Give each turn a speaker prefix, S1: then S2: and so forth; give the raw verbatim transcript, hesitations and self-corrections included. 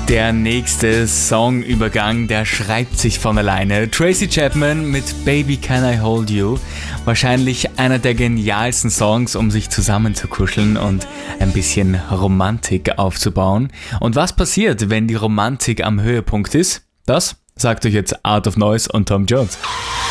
S1: Der nächste Songübergang, der schreibt sich von alleine. Tracy Chapman mit Baby Can I Hold You. Wahrscheinlich einer der genialsten Songs, um sich zusammenzukuscheln und ein bisschen Romantik aufzubauen. Und was passiert, wenn die Romantik am Höhepunkt ist? Das sagt euch jetzt Art of Noise und Tom Jones.